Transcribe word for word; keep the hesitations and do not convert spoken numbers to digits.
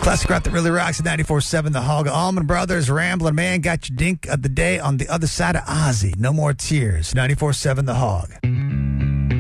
Classic rock that really rocks at ninety-four seven The Hog. Allman Brothers, Ramblin' Man, got your dink of the day on the other side of Ozzy. No More Tears, ninety-four seven The Hog.